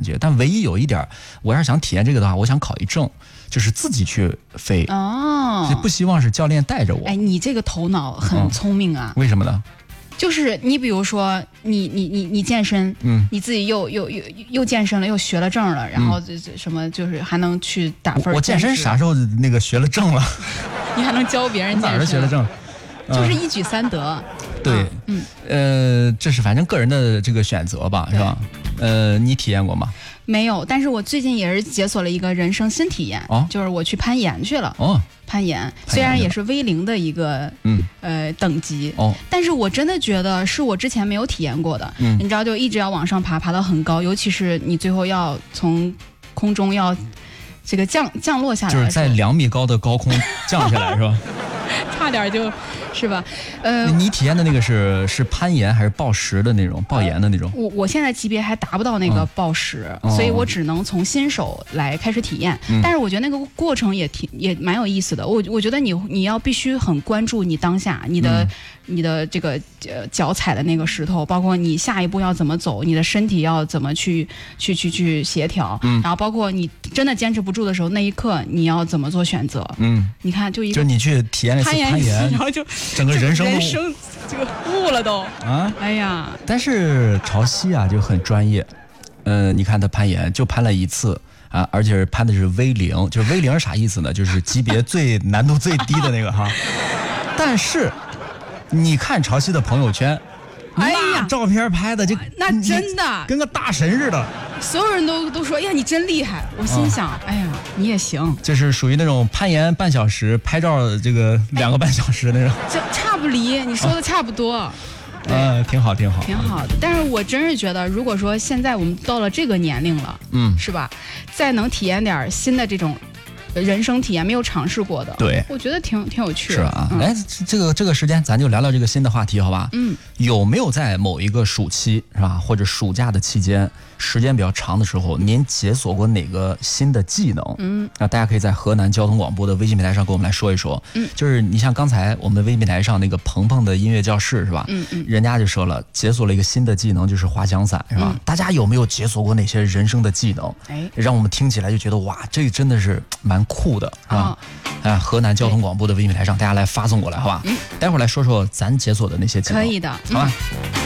觉。但唯一有一点，我要是想体验这个的话，我想考一证，就是自己去飞哦，不希望是教练带着我。 哎，你这个头脑很聪明啊！ 为什么呢？ 就是你比如说你健身，你自己又健身了，又学了证了，然后什么就是还能去打分。 我健身啥时候那个学了证了？ 你还能教别人健身？ 哪儿学了证？ 就是一举三得。 对，这是反正个人的这个选择吧，是吧？你体验过吗？ 没有，但是我最近也是解锁了一个人生新体验，就是我去攀岩去了。攀岩虽然也是V0的一个等级，但是我真的觉得是我之前没有体验过的。你知道，就一直要往上爬，爬到很高，尤其是你最后要从空中要这个降落下来， 就是在2米高的高空降下来，是吧？ 差点就是吧？ 你体验的那个是攀岩还是抱石的那种抱岩的那种？ 我现在级别还达不到那个抱石，所以我只能从新手来开始体验。但是我觉得那个过程也蛮有意思的。我觉得你要必须很关注你当下你的这个脚踩的那个石头，包括你下一步要怎么走，你的身体要怎么去协调，然后包括你真的坚持不住的时候，那一刻你要怎么做选择。你看就你去体验了一次攀岩， 然后就整个人生这个悟了都啊！哎呀， 但是潮汐啊就很专业，你看他攀岩就攀了1次啊，而且攀的是 V0， 就是 V0 是啥意思呢？就是级别难度最低的那个哈。但是你看潮汐的朋友圈， 哎呀， 照片拍的那真的跟个大神似的， 所有人都说，哎呀，你真厉害。我心想，哎呀，你也行， 就是属于那种攀岩半小时，拍照这个2个半小时那种， 这差不离，你说的差不多。 挺好的。 但是我真是觉得，如果说现在我们到了这个年龄了，是吧？再能体验点新的这种人生体验，没有尝试过的， 对， 我觉得挺有趣的。 是啊，来，这个时间咱就聊聊这个新的话题，好吧？有没有在某一个暑期是吧，或者暑假的期间，时间比较长的时候，您解锁过哪个新的技能？那大家可以在河南交通广播的微信平台上跟我们来说一说。就是你像刚才我们的微信平台上那个鹏鹏的音乐教室是吧？人家就说了，解锁了一个新的技能，就是滑翔伞是吧？大家有没有解锁过哪些人生的技能？让我们听起来就觉得哇，这真的是蛮酷的啊！河南交通广播的微信平台上，大家来发送过来，好吧？待会儿来说说咱解锁的那些技能。 可以的， 好吧？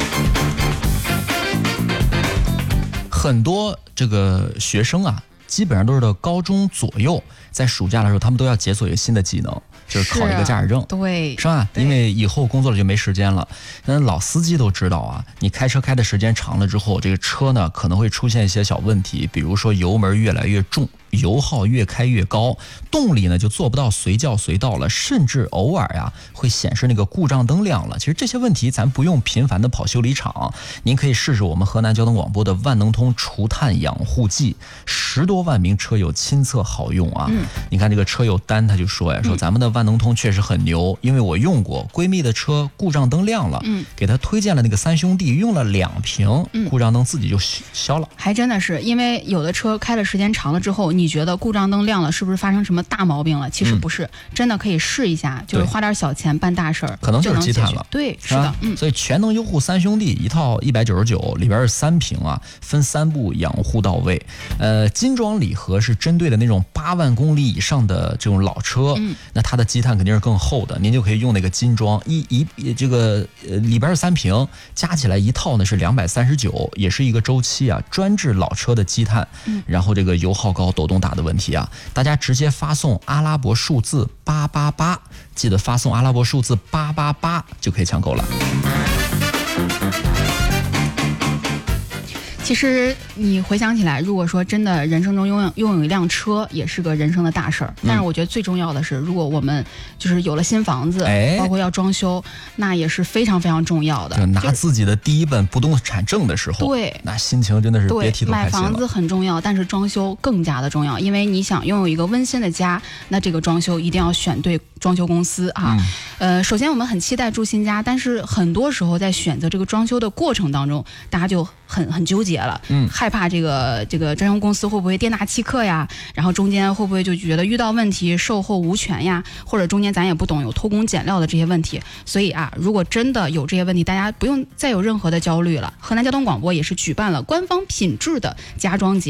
很多这个学生啊，基本上都是到高中左右，在暑假的时候，他们都要解锁一个新的技能，就是考一个驾驶证， 对， 是吧？因为以后工作了就没时间了。老司机都知道啊，你开车开的时间长了之后，这个车呢可能会出现一些小问题，比如说油门越来越重，油耗越开越高，动力呢就做不到随叫随到了，甚至偶尔呀会显示那个故障灯亮了。其实这些问题咱不用频繁的跑修理厂，您可以试试我们河南交通广播的万能通除碳养护剂，10多万名车友亲测好用啊。你看这个车友丹他就说呀，说咱们的万能通确实很牛，因为我用过，闺蜜的车故障灯亮了，给她推荐了那个3兄弟，用了2瓶，故障灯自己就消了。 还真的是，因为有的车开了时间长了之后，你觉得故障灯亮了，是不是发生什么大毛病了？其实不是，真的可以试一下，就是花点小钱办大事儿， 可能就是积碳了。 对，是的， 所以全能优护3兄弟一套199，里边是3瓶啊，分3步养护到位。金装礼盒是针对的那种8万公里以上的这种老车，那它的积碳肯定是更厚的，您就可以用那个金装这个里边是3瓶，加起来一套呢是239，也是一个周期啊，专治老车的积碳，然后这个油耗高、抖动大的问题啊，大家直接发送阿拉伯数字888，记得发送阿拉伯数字888就可以抢购了。 其实你回想起来，如果说真的人生中拥有一辆车也是个人生的大事儿，但是我觉得最重要的是，如果我们就是有了新房子，包括要装修，那也是非常非常重要的。 就拿自己的第一本不动产证的时候， 对， 那心情真的是别提多开心了。 买房子很重要，但是装修更加的重要，因为你想拥有一个温馨的家，那这个装修一定要选对装修公司啊。首先我们很期待住新家，但是很多时候在选择这个装修的过程当中，大家就很纠结了，害怕这个装修公司会不会店大欺客呀，然后中间会不会就觉得遇到问题售后无权呀，或者中间咱也不懂有偷工减料的这些问题。所以啊，如果真的有这些问题，大家不用再有任何的焦虑了。河南交通广播也是举办了官方品质的家装节。